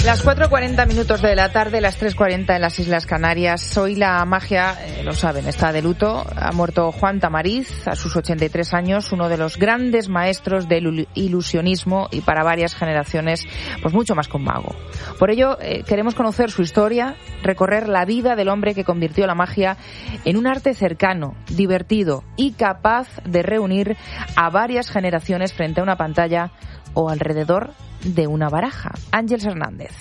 Las 4:40 de la tarde, las 3:40 en las Islas Canarias. Hoy la magia, lo saben, está de luto. Ha muerto Juan Tamariz a sus 83 años, uno de los grandes maestros del ilusionismo y para varias generaciones, pues mucho más que un mago. Por ello, queremos conocer su historia, recorrer la vida del hombre que convirtió la magia en un arte cercano, divertido y capaz de reunir a varias generaciones frente a una pantalla o alrededor de una baraja. Ángeles Hernández.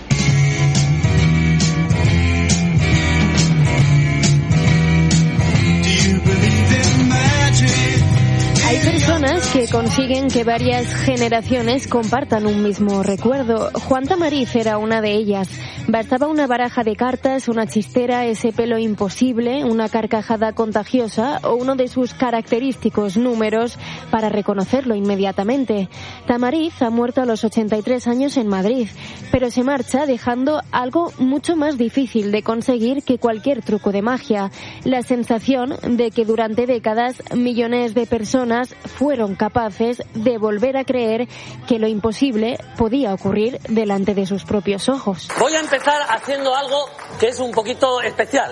Hay personas que consiguen que varias generaciones compartan un mismo recuerdo. Juan Tamariz era una de ellas. Bastaba una baraja de cartas, una chistera, ese pelo imposible, una carcajada contagiosa o uno de sus característicos números para reconocerlo inmediatamente. Tamariz ha muerto a los 83 años en Madrid, pero se marcha dejando algo mucho más difícil de conseguir que cualquier truco de magia: la sensación de que durante décadas millones de personas fueron capaces de volver a creer que lo imposible podía ocurrir delante de sus propios ojos. Voy a empezar haciendo algo que es un poquito especial,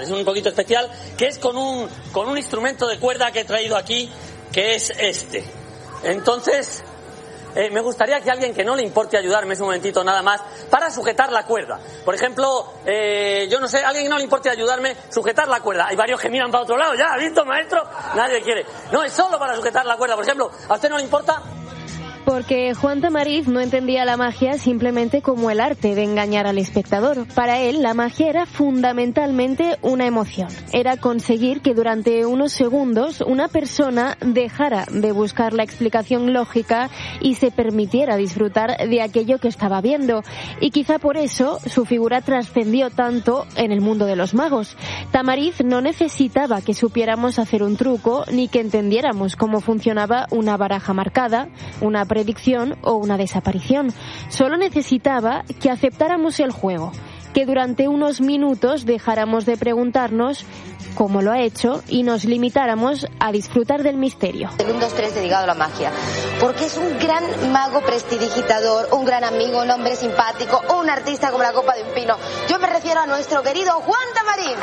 que es con un instrumento de cuerda que he traído aquí, que es este. Entonces, me gustaría que alguien que no le importe ayudarme un momentito nada más para sujetar la cuerda. Por ejemplo, yo no sé, alguien que no le importe ayudarme, sujetar la cuerda. Hay varios que miran para otro lado, ¿ya ha visto, maestro? Nadie quiere. No, es solo para sujetar la cuerda. Por ejemplo, ¿a usted no le importa? Porque Juan Tamariz no entendía la magia simplemente como el arte de engañar al espectador. Para él, la magia era fundamentalmente una emoción. Era conseguir que durante unos segundos una persona dejara de buscar la explicación lógica y se permitiera disfrutar de aquello que estaba viendo. Y quizá por eso su figura trascendió tanto en el mundo de los magos. Tamariz no necesitaba que supiéramos hacer un truco ni que entendiéramos cómo funcionaba una baraja marcada, una predicción o una desaparición. Solo necesitaba que aceptáramos el juego, que durante unos minutos dejáramos de preguntarnos cómo lo ha hecho y nos limitáramos a disfrutar del misterio. El 1, 2, 3 dedicado a la magia, porque es un gran mago prestidigitador, un gran amigo, un hombre simpático, un artista como la copa de un pino. Yo me refiero a nuestro querido Juan Tamariz.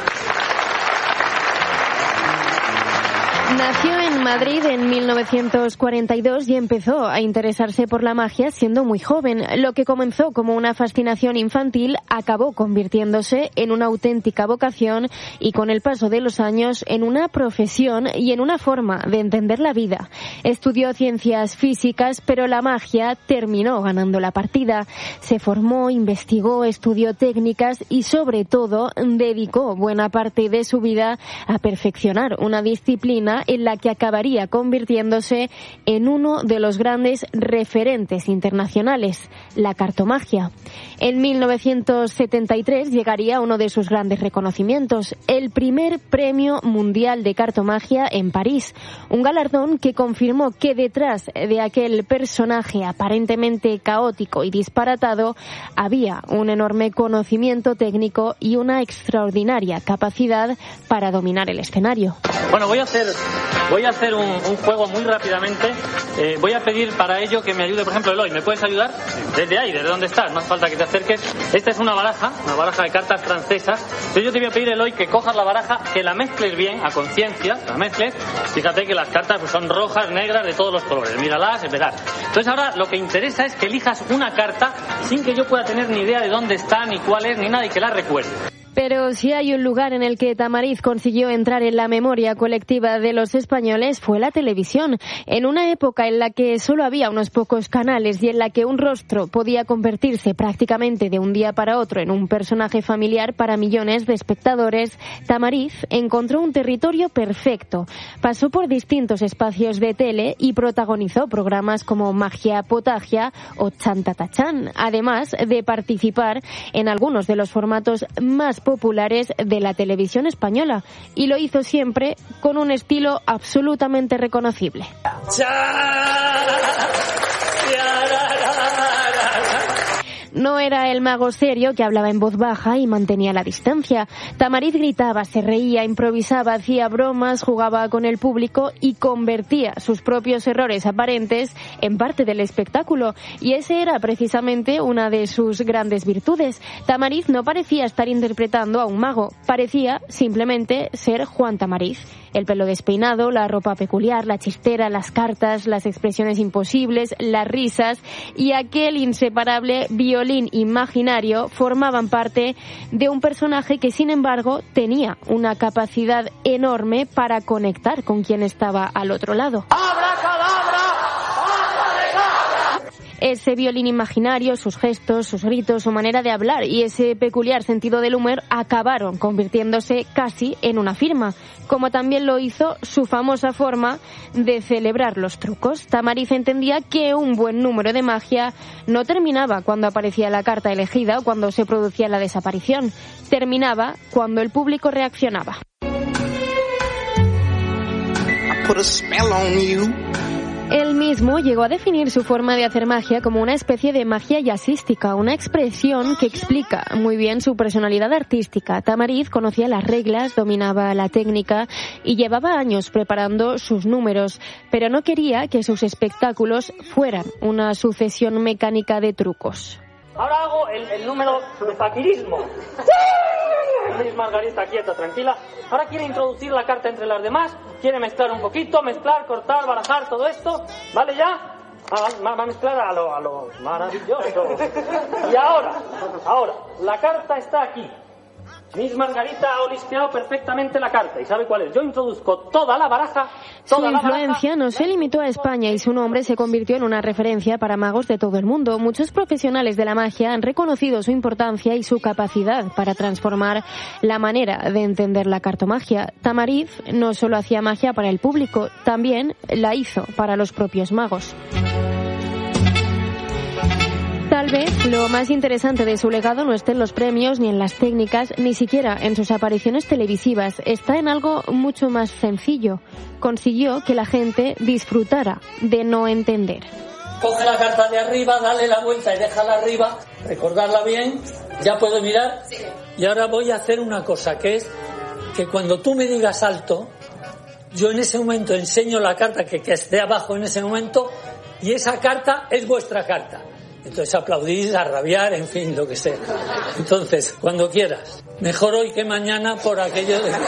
Nació en Madrid en 1942 y empezó a interesarse por la magia siendo muy joven. Lo que comenzó como una fascinación infantil acabó convirtiéndose en una auténtica vocación y con el paso de los años en una profesión y en una forma de entender la vida. Estudió ciencias físicas, pero la magia terminó ganando la partida. Se formó, investigó, estudió técnicas y sobre todo dedicó buena parte de su vida a perfeccionar una disciplina en la que acabaría convirtiéndose en uno de los grandes referentes internacionales, la cartomagia. En 1973 llegaría uno de sus grandes reconocimientos, el primer Premio Mundial de Cartomagia en París, un galardón que confirmó que detrás de aquel personaje aparentemente caótico y disparatado había un enorme conocimiento técnico y una extraordinaria capacidad para dominar el escenario. Bueno, voy a hacer un juego muy rápidamente. Voy a pedir para ello que me ayude, por ejemplo, Eloy. ¿Me puedes ayudar? Desde ahí, desde donde estás. No hace falta que te acerques. Esta es una baraja de cartas francesas. Entonces yo te voy a pedir, Eloy, que cojas la baraja, que la mezcles bien, a conciencia, la mezcles. Fíjate que las cartas pues, son rojas, negras, de todos los colores. Míralas, verás. Entonces ahora lo que interesa es que elijas una carta sin que yo pueda tener ni idea de dónde está, ni cuál es, ni nada, y que la recuerde. Pero si hay un lugar en el que Tamariz consiguió entrar en la memoria colectiva de los españoles fue la televisión. En una época en la que solo había unos pocos canales y en la que un rostro podía convertirse prácticamente de un día para otro en un personaje familiar para millones de espectadores, Tamariz encontró un territorio perfecto. Pasó por distintos espacios de tele y protagonizó programas como Magia Potagia o Chantatachán, además de participar en algunos de los formatos más populares de la televisión española, y lo hizo siempre con un estilo absolutamente reconocible. No era el mago serio que hablaba en voz baja y mantenía la distancia. Tamariz gritaba, se reía, improvisaba, hacía bromas, jugaba con el público y convertía sus propios errores aparentes en parte del espectáculo. Y ese era precisamente una de sus grandes virtudes. Tamariz no parecía estar interpretando a un mago, parecía simplemente ser Juan Tamariz. El pelo despeinado, la ropa peculiar, la chistera, las cartas, las expresiones imposibles, las risas y aquel inseparable violín imaginario formaban parte de un personaje que, sin embargo, tenía una capacidad enorme para conectar con quien estaba al otro lado. Ese violín imaginario, sus gestos, sus gritos, su manera de hablar y ese peculiar sentido del humor acabaron convirtiéndose casi en una firma, como también lo hizo su famosa forma de celebrar los trucos. Tamariz entendía que un buen número de magia no terminaba cuando aparecía la carta elegida o cuando se producía la desaparición, terminaba cuando el público reaccionaba. Él mismo llegó a definir su forma de hacer magia como una especie de magia jazzística, una expresión que explica muy bien su personalidad artística. Tamariz conocía las reglas, dominaba la técnica y llevaba años preparando sus números, pero no quería que sus espectáculos fueran una sucesión mecánica de trucos. Ahora hago el número de faquirismo. Miss Margarita, quieta, tranquila. Ahora quiere introducir la carta entre las demás, quiere mezclar un poquito, mezclar, cortar, barajar, todo esto. ¿Vale ya? Va a mezclar a lo maravilloso. Y ahora, la carta está aquí. Miss Margarita ha olisqueado perfectamente la carta y sabe cuál es. Yo introduzco toda la baraja. Su influencia no se limitó a España y su nombre se convirtió en una referencia para magos de todo el mundo. Muchos profesionales de la magia han reconocido su importancia y su capacidad para transformar la manera de entender la cartomagia. Tamariz no solo hacía magia para el público, también la hizo para los propios magos. Tal vez lo más interesante de su legado no esté en los premios, ni en las técnicas, ni siquiera en sus apariciones televisivas. Está en algo mucho más sencillo. Consiguió que la gente disfrutara de no entender. Coge la carta de arriba, dale la vuelta y déjala arriba, recordarla bien, ya puedo mirar. Sí. Y ahora voy a hacer una cosa, que es que cuando tú me digas alto, yo en ese momento enseño la carta que esté abajo en ese momento y esa carta es vuestra carta. Entonces aplaudís, a rabiar, en fin, lo que sea. Entonces, cuando quieras. Mejor hoy que mañana por aquello de...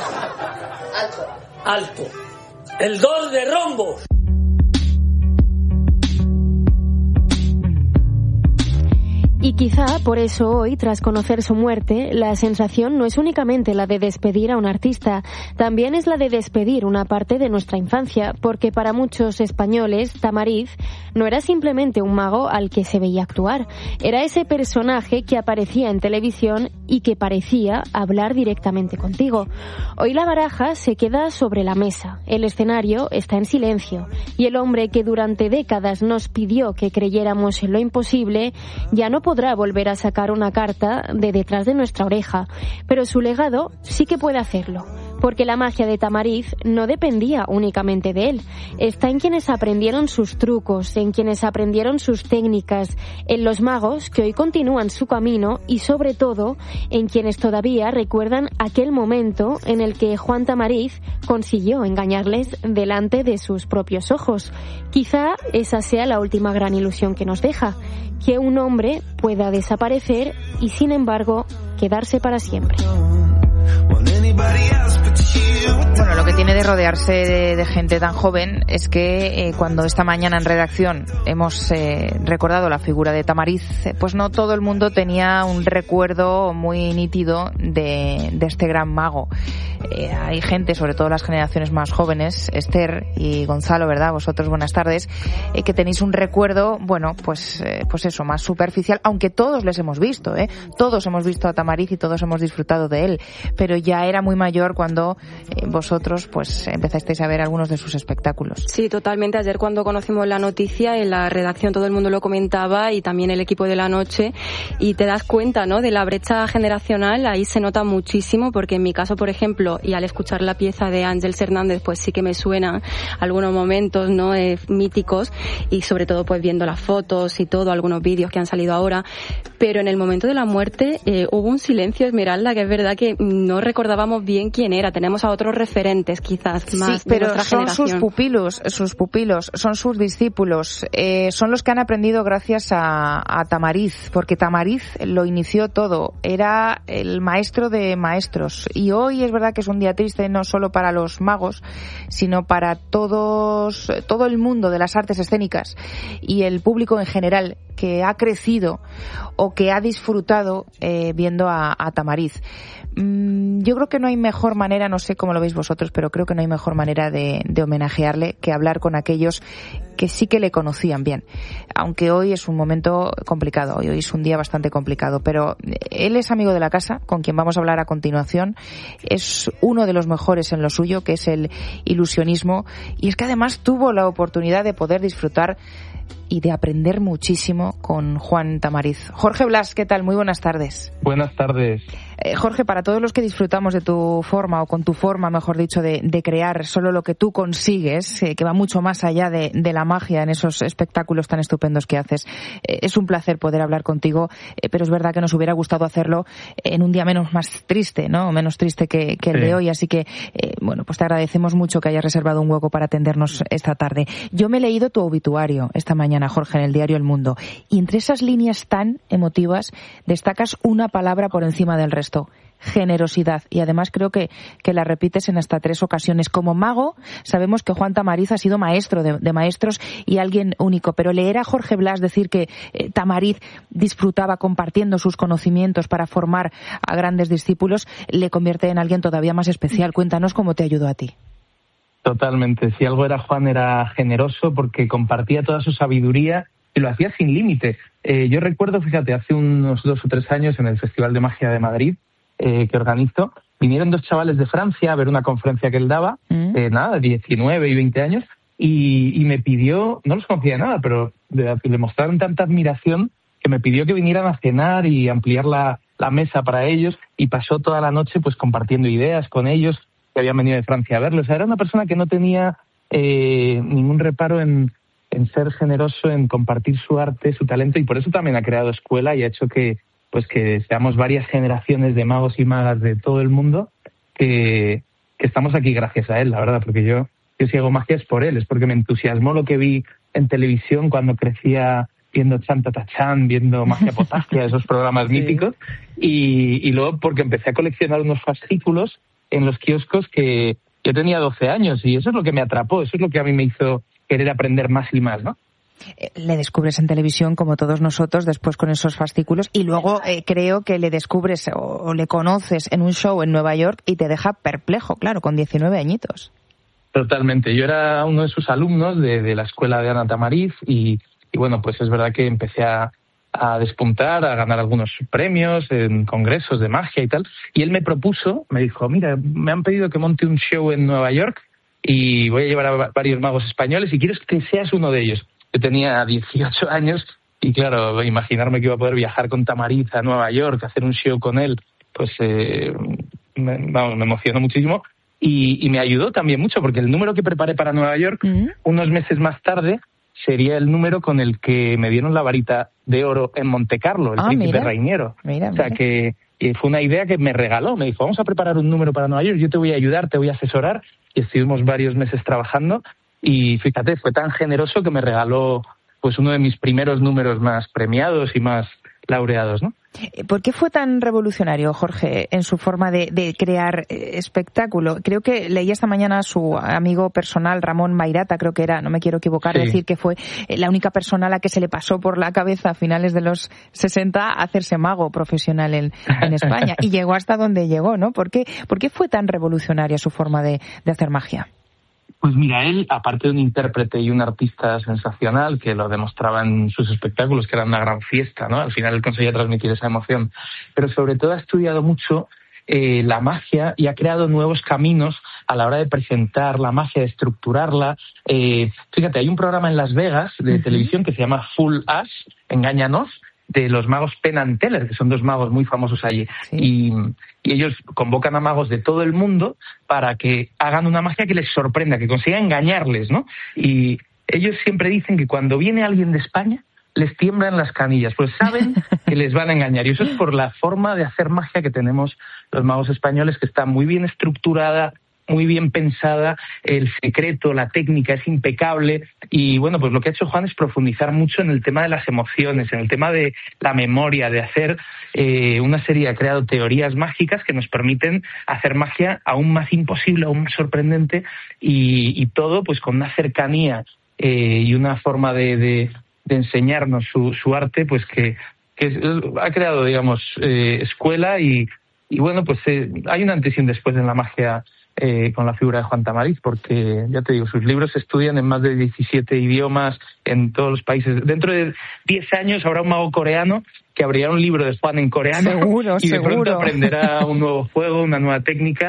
Alto. El 2 de rombos. Y quizá por eso hoy, tras conocer su muerte, la sensación no es únicamente la de despedir a un artista, también es la de despedir una parte de nuestra infancia, porque para muchos españoles, Tamariz no era simplemente un mago al que se veía actuar, era ese personaje que aparecía en televisión y que parecía hablar directamente contigo. Hoy la baraja se queda sobre la mesa, el escenario está en silencio, y el hombre que durante décadas nos pidió que creyéramos en lo imposible, ya no podrá volver a sacar una carta de detrás de nuestra oreja, pero su legado sí que puede hacerlo, porque la magia de Tamariz no dependía únicamente de él, está en quienes aprendieron sus trucos, en quienes aprendieron sus técnicas, en los magos que hoy continúan su camino y sobre todo en quienes todavía recuerdan aquel momento en el que Juan Tamariz consiguió engañarles delante de sus propios ojos. Quizá esa sea la última gran ilusión que nos deja, que un hombre pueda desaparecer y sin embargo quedarse para siempre. Bueno, lo que tiene de rodearse de gente tan joven es que cuando esta mañana en redacción hemos recordado la figura de Tamariz, pues no todo el mundo tenía un recuerdo muy nítido de este gran mago. Hay gente, sobre todo las generaciones más jóvenes, Esther y Gonzalo, ¿verdad? Vosotros, buenas tardes, que tenéis un recuerdo, bueno, pues eso, más superficial, aunque todos les hemos visto, todos hemos visto a Tamariz y todos hemos disfrutado de él, pero ya era muy mayor cuando vosotros pues empezasteis a ver algunos de sus espectáculos. Sí, totalmente. Ayer cuando conocimos la noticia en la redacción todo el mundo lo comentaba y también el equipo de la noche y te das cuenta, ¿no?, de la brecha generacional. Ahí se nota muchísimo porque en mi caso, por ejemplo, libro y al escuchar la pieza de Ángeles Hernández, pues sí que me suenan algunos momentos, ¿no? Míticos, y sobre todo pues viendo las fotos y todo, algunos vídeos que han salido ahora. Pero en el momento de la muerte hubo un silencio, Esmeralda, que es verdad que no recordábamos bien quién era. Tenemos a otros referentes quizás más sí, pero de nuestra son generación. sus pupilos, son sus discípulos, son los que han aprendido gracias a Tamariz, porque Tamariz lo inició todo, era el maestro de maestros, y hoy es verdad que es un día triste no solo para los magos, sino para todo el mundo de las artes escénicas y el público en general que ha crecido o que ha disfrutado viendo a Tamariz. Yo creo que no hay mejor manera, no sé cómo lo veis vosotros, pero creo que no hay mejor manera de homenajearle que hablar con aquellos que sí que le conocían bien. Aunque hoy es un momento complicado, hoy es un día bastante complicado, pero él es amigo de la casa, con quien vamos a hablar a continuación. Es uno de los mejores en lo suyo, que es el ilusionismo, y es que además tuvo la oportunidad de poder disfrutar y de aprender muchísimo con Juan Tamariz. Jorge Blas, ¿qué tal? Muy buenas tardes. Buenas tardes. Jorge, para todos los que disfrutamos de tu forma, o con tu forma, mejor dicho, de crear solo lo que tú consigues, que va mucho más allá de la magia en esos espectáculos tan estupendos que haces, es un placer poder hablar contigo, pero es verdad que nos hubiera gustado hacerlo en un día más triste, ¿no? Menos triste que el de hoy, así que, bueno, pues te agradecemos mucho que hayas reservado un hueco para atendernos esta tarde. Yo me he leído tu obituario esta mañana, Jorge, en el diario El Mundo, y entre esas líneas tan emotivas destacas una palabra por encima del resto: generosidad, y además creo que la repites en hasta 3 ocasiones. Como mago sabemos que Juan Tamariz ha sido maestro de maestros y alguien único, pero leer a Jorge Blas decir que Tamariz disfrutaba compartiendo sus conocimientos para formar a grandes discípulos le convierte en alguien todavía más especial. Cuéntanos cómo te ayudó a ti. Totalmente. Si algo era Juan, era generoso, porque compartía toda su sabiduría y lo hacía sin límite. Yo recuerdo, fíjate, hace unos 2 o 3 años en el Festival de Magia de Madrid, que organizo, vinieron 2 chavales de Francia a ver una conferencia que él daba, 19 y 20 años, y me pidió, no los conocía de nada, pero le mostraron tanta admiración que me pidió que vinieran a cenar y ampliar la mesa para ellos, y pasó toda la noche pues compartiendo ideas con ellos que habían venido de Francia a verlo. O sea, era una persona que no tenía ningún reparo en ser generoso, en compartir su arte, su talento, y por eso también ha creado escuela y ha hecho que seamos varias generaciones de magos y magas de todo el mundo que estamos aquí gracias a él, la verdad, porque yo si hago magia es por él, es porque me entusiasmó lo que vi en televisión cuando crecía viendo Chan Tata Chan, viendo Magia Potagia, esos programas míticos, y luego porque empecé a coleccionar unos fascículos en los kioscos que yo tenía 12 años, y eso es lo que me atrapó, eso es lo que a mí me hizo querer aprender más y más, ¿no? Le descubres en televisión, como todos nosotros, después con esos fascículos, y luego creo que le descubres o le conoces en un show en Nueva York y te deja perplejo, claro, con 19 añitos. Totalmente. Yo era uno de sus alumnos de la escuela de Ana Tamariz y bueno, pues es verdad que empecé a despuntar, a ganar algunos premios en congresos de magia y tal, y él me dijo, mira, me han pedido que monte un show en Nueva York y voy a llevar a varios magos españoles y quiero que seas uno de ellos. Yo tenía 18 años y claro, imaginarme que iba a poder viajar con Tamariz a Nueva York, hacer un show con él, pues me emocionó muchísimo y me ayudó también mucho, porque el número que preparé para Nueva York, unos meses más tarde, sería el número con el que me dieron la varita de oro en Montecarlo, el príncipe Rainiero. O sea, que fue una idea que me regaló. Me dijo, vamos a preparar un número para Nueva York, yo te voy a ayudar, te voy a asesorar. Y estuvimos varios meses trabajando y fíjate, fue tan generoso que me regaló pues uno de mis primeros números más premiados y más laureados, ¿no? ¿Por qué fue tan revolucionario, Jorge, en su forma de crear espectáculo? Creo que leí esta mañana a su amigo personal, Ramón Mairata, creo que era, no me quiero equivocar, decir que fue la única persona a la que se le pasó por la cabeza a finales de los 60 hacerse mago profesional en España. Y llegó hasta donde llegó, ¿no? ¿Por qué fue tan revolucionaria su forma de hacer magia? Pues mira, él, aparte de un intérprete y un artista sensacional, que lo demostraba en sus espectáculos, que era una gran fiesta, ¿no? Al final él conseguía transmitir esa emoción. Pero sobre todo ha estudiado mucho la magia y ha creado nuevos caminos a la hora de presentar la magia, de estructurarla. Fíjate, hay un programa en Las Vegas de televisión que se llama Fool Us, Engáñanos, de los magos Penn and Teller, que son 2 magos muy famosos allí. Sí. Y ellos convocan a magos de todo el mundo para que hagan una magia que les sorprenda, que consiga engañarles, ¿no? Y ellos siempre dicen que cuando viene alguien de España, les tiemblan las canillas, pues saben que les van a engañar. Y eso es por la forma de hacer magia que tenemos los magos españoles, que está muy bien estructurada, muy bien pensada, el secreto, la técnica es impecable. Y bueno, pues lo que ha hecho Juan es profundizar mucho en el tema de las emociones, en el tema de la memoria, de hacer una serie, ha creado teorías mágicas que nos permiten hacer magia aún más imposible, aún más sorprendente, y todo pues con una cercanía y una forma de enseñarnos su arte, pues que ha creado, digamos, escuela y bueno, pues hay un antes y un después en la magia con la figura de Juan Tamariz, porque ya te digo, sus libros se estudian en más de 17 idiomas en todos los países. Dentro de 10 años habrá un mago coreano que abrirá un libro de Juan en coreano y de pronto aprenderá un nuevo juego, una nueva técnica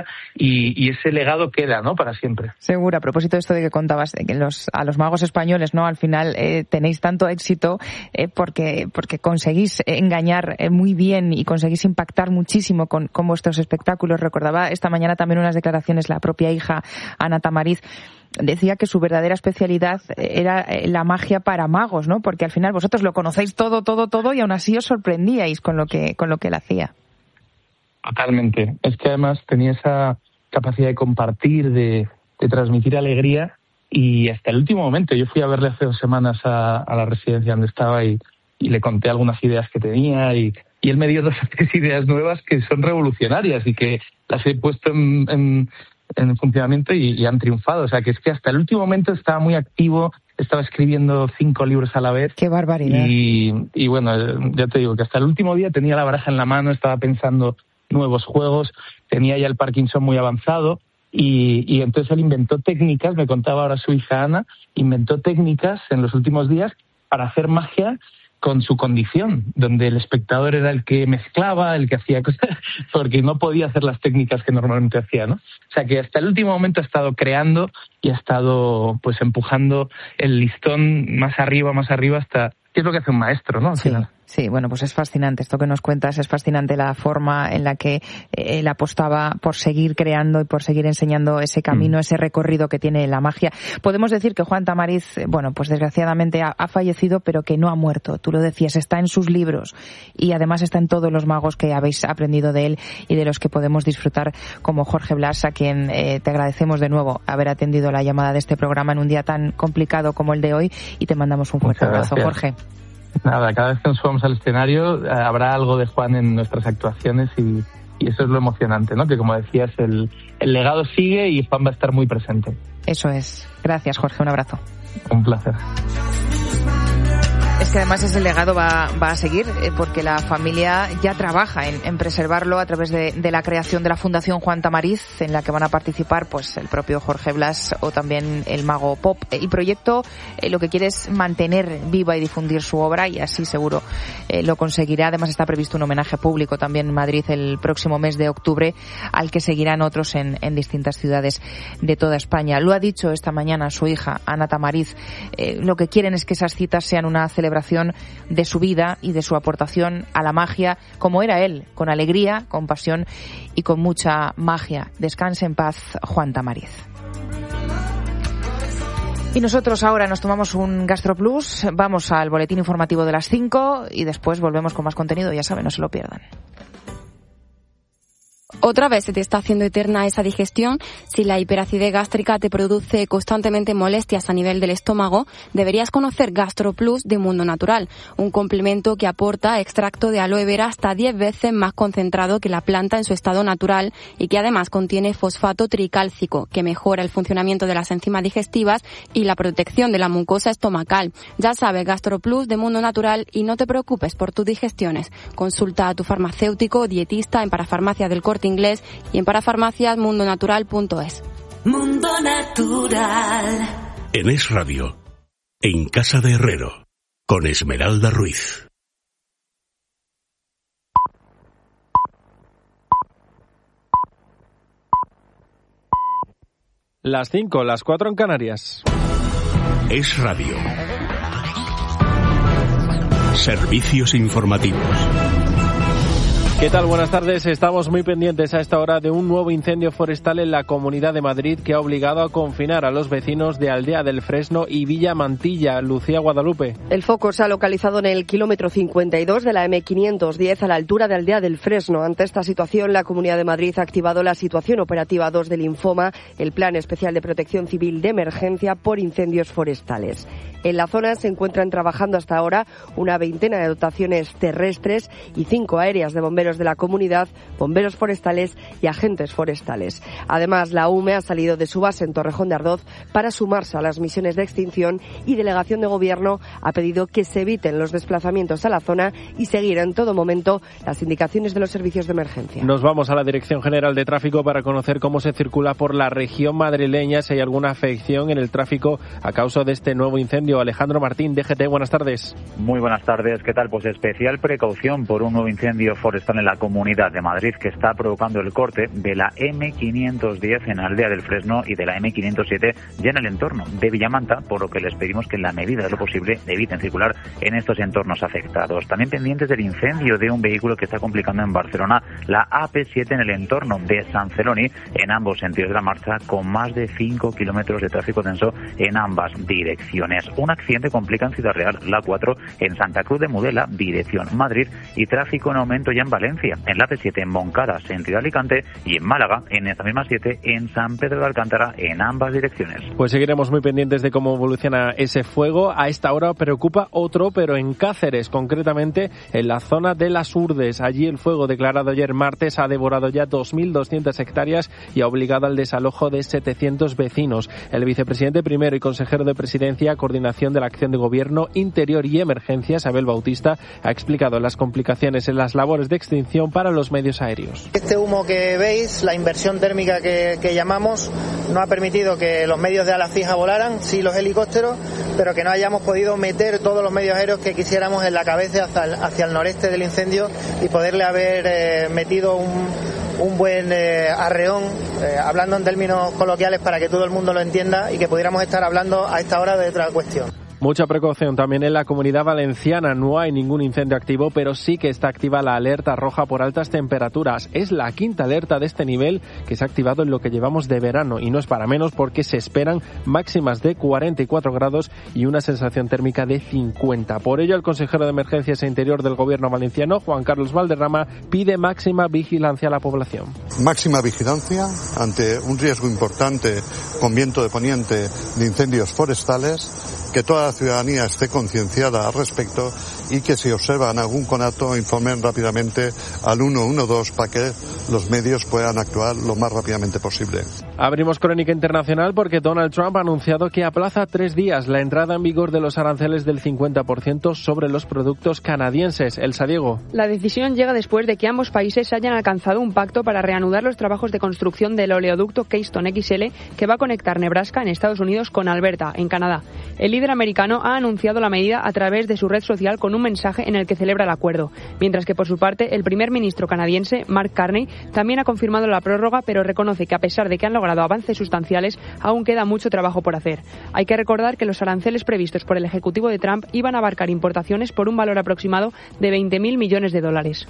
y ese legado queda, ¿no?, para siempre. Seguro. A propósito de esto de que contabas, que a los magos españoles, ¿no?, al final tenéis tanto éxito porque conseguís engañar muy bien y conseguís impactar muchísimo con vuestros espectáculos. Recordaba esta mañana también unas declaraciones la propia hija Ana Tamariz. Decía que su verdadera especialidad era la magia para magos, ¿no? Porque al final vosotros lo conocéis todo y aún así os sorprendíais con lo que él hacía. Totalmente. Es que además tenía esa capacidad de compartir, de transmitir alegría, y hasta el último momento. Yo fui a verle hace 2 semanas a la residencia donde estaba y le conté algunas ideas que tenía y él me dio 2 o 3 ideas nuevas que son revolucionarias y que las he puesto en funcionamiento y han triunfado. O sea, que es que hasta el último momento estaba muy activo, estaba escribiendo 5 libros a la vez. ¡Qué barbaridad! Y bueno, ya te digo que hasta el último día tenía la baraja en la mano, estaba pensando nuevos juegos, tenía ya el Parkinson muy avanzado y entonces él inventó técnicas, me contaba ahora su hija Ana, inventó técnicas en los últimos días para hacer magia con su condición, donde el espectador era el que mezclaba, el que hacía cosas, porque no podía hacer las técnicas que normalmente hacía, ¿no? O sea que hasta el último momento ha estado creando y ha estado pues empujando el listón más arriba hasta... ¿Qué es lo que hace un maestro, no? Al final. Sí, bueno, pues es fascinante esto que nos cuentas, es fascinante la forma en la que él apostaba por seguir creando y por seguir enseñando ese camino, ese recorrido que tiene la magia. Podemos decir que Juan Tamariz, bueno, pues desgraciadamente ha fallecido, pero que no ha muerto. Tú lo decías, está en sus libros y además está en todos los magos que habéis aprendido de él y de los que podemos disfrutar, como Jorge Blas, a quien te agradecemos de nuevo haber atendido la llamada de este programa en un día tan complicado como el de hoy y te mandamos un fuerte abrazo, Jorge. Nada, cada vez que nos subamos al escenario habrá algo de Juan en nuestras actuaciones y eso es lo emocionante, ¿no? Que como decías, el legado sigue y Juan va a estar muy presente. Eso es. Gracias, Jorge. Un abrazo. Un placer. Es que además ese legado va a seguir porque la familia ya trabaja en preservarlo a través de la creación de la Fundación Juan Tamariz, en la que van a participar pues el propio Jorge Blas o también el mago Pop. El proyecto lo que quiere es mantener viva y difundir su obra y así seguro lo conseguirá. Además está previsto un homenaje público también en Madrid el próximo mes de octubre, al que seguirán otros en distintas ciudades de toda España. Lo ha dicho esta mañana su hija Ana Tamariz. Lo que quieren es que esas citas sean una celebración de su vida y de su aportación a la magia, como era él, con alegría, con pasión y con mucha magia. Descanse en paz, Juan Tamariz. Y nosotros ahora nos tomamos un GastroPlus, vamos al boletín informativo de las 5 y después volvemos con más contenido, ya saben, no se lo pierdan. Otra vez se te está haciendo eterna esa digestión. Si la hiperacidez gástrica te produce constantemente molestias a nivel del estómago, deberías conocer GastroPlus de Mundo Natural, un complemento que aporta extracto de aloe vera hasta 10 veces más concentrado que la planta en su estado natural y que además contiene fosfato tricálcico, que mejora el funcionamiento de las enzimas digestivas y la protección de la mucosa estomacal. Ya sabes, GastroPlus de Mundo Natural, y no te preocupes por tus digestiones. Consulta a tu farmacéutico o dietista en Parafarmacia del Corte Inglés y en parafarmaciasmundonatural.es. Mundo Natural. En Es Radio, en Casa de Herrero, con Esmeralda Ruiz. Las 5, las 4 en Canarias. Es Radio. Servicios informativos. ¿Qué tal? Buenas tardes. Estamos muy pendientes a esta hora de un nuevo incendio forestal en la Comunidad de Madrid que ha obligado a confinar a los vecinos de Aldea del Fresno y Villa Mantilla. Lucía Guadalupe. El foco se ha localizado en el kilómetro 52 de la M510 a la altura de Aldea del Fresno. Ante esta situación, la Comunidad de Madrid ha activado la situación operativa 2 del Infoma, el Plan Especial de Protección Civil de Emergencia por Incendios Forestales. En la zona se encuentran trabajando hasta ahora una veintena de dotaciones terrestres y 5 aéreas de bomberos de la comunidad, bomberos forestales y agentes forestales. Además, la UME ha salido de su base en Torrejón de Ardoz para sumarse a las misiones de extinción y Delegación de Gobierno ha pedido que se eviten los desplazamientos a la zona y seguir en todo momento las indicaciones de los servicios de emergencia. Nos vamos a la Dirección General de Tráfico para conocer cómo se circula por la región madrileña, si hay alguna afección en el tráfico a causa de este nuevo incendio. Alejandro Martín, DGT, buenas tardes. Muy buenas tardes, ¿qué tal? Pues especial precaución por un nuevo incendio forestal en la Comunidad de Madrid que está provocando el corte de la M510 en Aldea del Fresno y de la M507 ya en el entorno de Villamanta, por lo que les pedimos que en la medida de lo posible eviten circular en estos entornos afectados. También pendientes del incendio de un vehículo que está complicando en Barcelona la AP7 en el entorno de San Celoni en ambos sentidos de la marcha, con más de 5 kilómetros de tráfico denso en ambas direcciones. Un accidente complica en Ciudad Real la 4 en Santa Cruz de Mudela, dirección Madrid, y tráfico en aumento ya en Valencia, en la P7 en Moncada, sentido Alicante, y en Málaga, en esta misma 7, en San Pedro de Alcántara, en ambas direcciones. Pues seguiremos muy pendientes de cómo evoluciona ese fuego. A esta hora preocupa otro, pero en Cáceres, concretamente en la zona de Las Urdes. Allí el fuego declarado ayer martes ha devorado ya 2.200 hectáreas y ha obligado al desalojo de 700 vecinos. El vicepresidente primero y consejero de Presidencia, Coordinación de la Acción de Gobierno, Interior y Emergencias, Abel Bautista, ha explicado las complicaciones en las labores de extinción para los medios aéreos. Este humo que veis, la inversión térmica que llamamos, no ha permitido que los medios de ala fija volaran, sí los helicópteros, pero que no hayamos podido meter todos los medios aéreos que quisiéramos en la cabeza hacia el noreste del incendio y poderle haber metido un buen arreón, hablando en términos coloquiales para que todo el mundo lo entienda y que pudiéramos estar hablando a esta hora de otra cuestión. Mucha precaución también en la Comunidad Valenciana. No hay ningún incendio activo, pero sí que está activa la alerta roja por altas temperaturas. Es la quinta alerta de este nivel que se ha activado en lo que llevamos de verano, y no es para menos porque se esperan máximas de 44 grados y una sensación térmica de 50. Por ello, el consejero de Emergencias e Interior del Gobierno valenciano, Juan Carlos Valderrama, pide máxima vigilancia a la población. Máxima vigilancia ante un riesgo importante con viento de poniente de incendios forestales, que toda la ciudadanía esté concienciada al respecto y que si observan algún conato informen rápidamente al 112 para que los medios puedan actuar lo más rápidamente posible. Abrimos crónica internacional porque Donald Trump ha anunciado que aplaza 3 días la entrada en vigor de los aranceles del 50% sobre los productos canadienses. Elsa Diego. La decisión llega después de que ambos países hayan alcanzado un pacto para reanudar los trabajos de construcción del oleoducto Keystone XL que va a conectar Nebraska en Estados Unidos con Alberta en Canadá. El líder americano ha anunciado la medida a través de su red social con un mensaje en el que celebra el acuerdo, mientras que por su parte el primer ministro canadiense, Mark Carney, también ha confirmado la prórroga, pero reconoce que a pesar de que han logrado avances sustanciales, aún queda mucho trabajo por hacer. Hay que recordar que los aranceles previstos por el Ejecutivo de Trump iban a abarcar importaciones por un valor aproximado de 20.000 millones de dólares.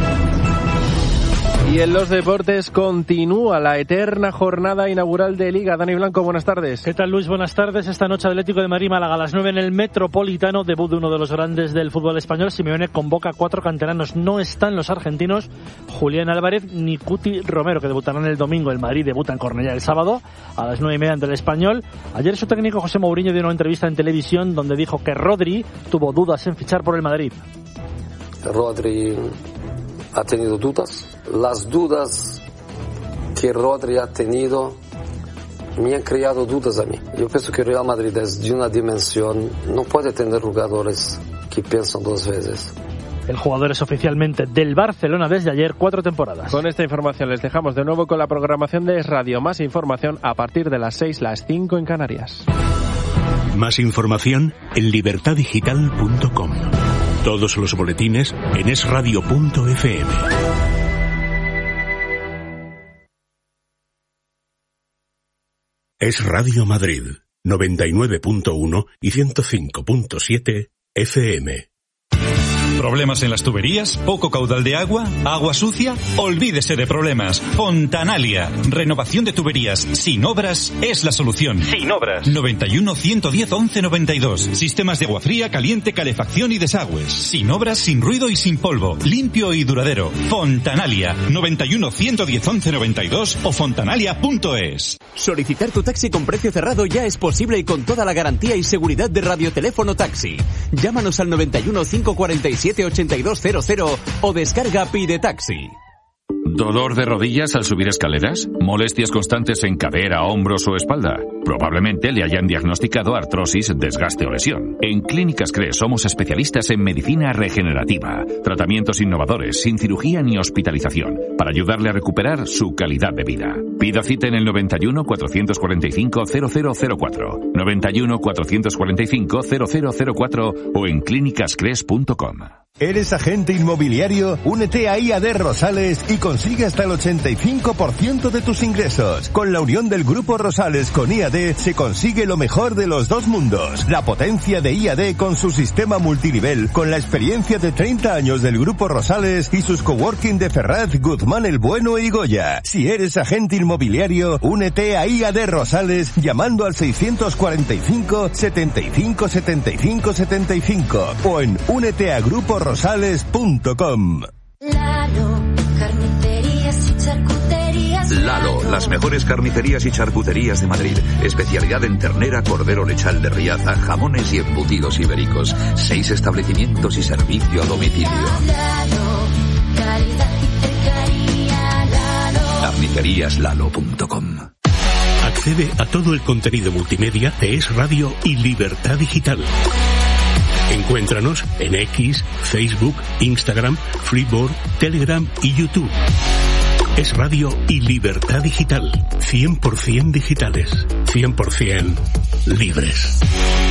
Y en los deportes continúa la eterna jornada inaugural de Liga. Dani Blanco, buenas tardes. ¿Qué tal, Luis? Buenas tardes. Esta noche Atlético de Madrid, Málaga a las 9 en el Metropolitano. Debut de uno de los grandes del fútbol español. Simeone convoca 4 canteranos. No están los argentinos Julián Álvarez ni Cuti Romero, que debutarán el domingo. El Madrid debuta en Cornellá el sábado a las 9:30 ante el Español. Ayer su técnico José Mourinho dio una entrevista en televisión donde dijo que Rodri tuvo dudas en fichar por el Madrid. Rodri ha tenido dudas. Las dudas que Rodri ha tenido me han creado dudas a mí. Yo pienso que Real Madrid es de una dimensión, no puede tener jugadores que piensan 2 veces. El jugador es oficialmente del Barcelona desde ayer, 4 temporadas. Con esta información les dejamos de nuevo con la programación de Es Radio. Más información a partir de las 6, las 5 en Canarias. Más información en libertadigital.com. Todos los boletines en esradio.fm. Es Radio Madrid, 99.1 y 105.7 FM. ¿Problemas en las tuberías? ¿Poco caudal de agua? ¿Agua sucia? Olvídese de problemas. Fontanalia. Renovación de tuberías sin obras es la solución. Sin obras. 91 110 11 92. Sistemas de agua fría, caliente, calefacción y desagües. Sin obras, sin ruido y sin polvo. Limpio y duradero. Fontanalia. 91 110 11 92 o fontanalia.es. Solicitar tu taxi con precio cerrado ya es posible y con toda la garantía y seguridad de Radioteléfono Taxi. Llámanos al 91 547 8200 o descarga Pide Taxi. ¿Dolor de rodillas al subir escaleras? ¿Molestias constantes en cadera, hombros o espalda? Probablemente le hayan diagnosticado artrosis, desgaste o lesión. En Clínicas CRE somos especialistas en medicina regenerativa, tratamientos innovadores, sin cirugía ni hospitalización, para ayudarle a recuperar su calidad de vida. Pida cita en el 91 445 0004, 91 445 0004 o en clínicascres.com. ¿Eres agente inmobiliario? Únete a IAD Rosales y consigue hasta el 85% de tus ingresos. Con la unión del Grupo Rosales con IAD se consigue lo mejor de los dos mundos. La potencia de IAD con su sistema multinivel, con la experiencia de 30 años del Grupo Rosales y sus coworking de Ferraz, Guzmán el Bueno y Goya. Si eres agente inmobiliario, únete a IAD Rosales llamando al 645 75 75 75 o en úneteagruporosales.com. Lalo, las mejores carnicerías y charcuterías de Madrid. Especialidad en ternera, cordero lechal de Riaza, jamones y embutidos ibéricos. 6 establecimientos y servicio a domicilio. Carniceríaslalo.com. Accede a todo el contenido multimedia de Es Radio y Libertad Digital. Encuéntranos en X, Facebook, Instagram, Freeboard, Telegram y YouTube. Es Radio y Libertad Digital. 100% digitales. 100% libres.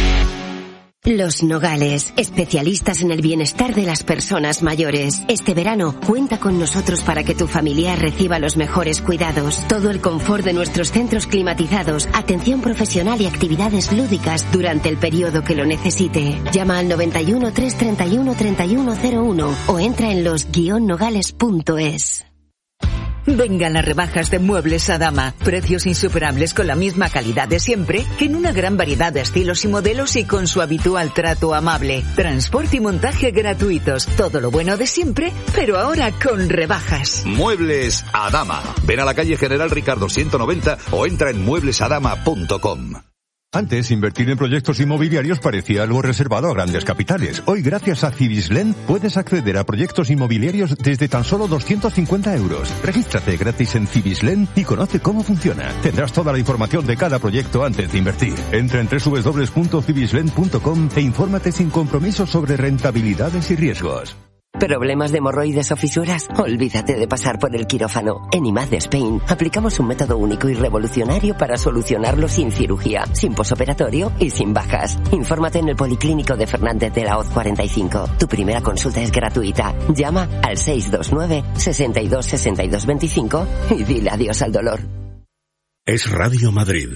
Los Nogales, especialistas en el bienestar de las personas mayores. Este verano, cuenta con nosotros para que tu familiar reciba los mejores cuidados. Todo el confort de nuestros centros climatizados, atención profesional y actividades lúdicas durante el periodo que lo necesite. Llama al 91 331 3101 o entra en los-nogales.es. Vengan las rebajas de Muebles Adama. Precios insuperables con la misma calidad de siempre, que en una gran variedad de estilos y modelos y con su habitual trato amable. Transporte y montaje gratuitos. Todo lo bueno de siempre, pero ahora con rebajas. Muebles Adama. Ven a la calle General Ricardo 190 o entra en mueblesadama.com. Antes, invertir en proyectos inmobiliarios parecía algo reservado a grandes capitales. Hoy, gracias a Cibislen, puedes acceder a proyectos inmobiliarios desde tan solo 250 euros. Regístrate gratis en Cibislen y conoce cómo funciona. Tendrás toda la información de cada proyecto antes de invertir. Entra en www.cibislen.com e infórmate sin compromiso sobre rentabilidades y riesgos. ¿Problemas de hemorroides o fisuras? Olvídate de pasar por el quirófano. En IMAD Spain aplicamos un método único y revolucionario para solucionarlo sin cirugía, sin posoperatorio y sin bajas. Infórmate en el Policlínico de Fernández de la Hoz 45. Tu primera consulta es gratuita. Llama al 629 62 62 25 y dile adiós al dolor. Es Radio Madrid,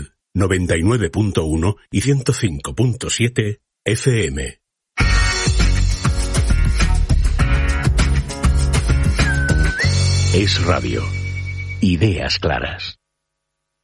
99.1 y 105.7 FM. Es Radio. Ideas claras.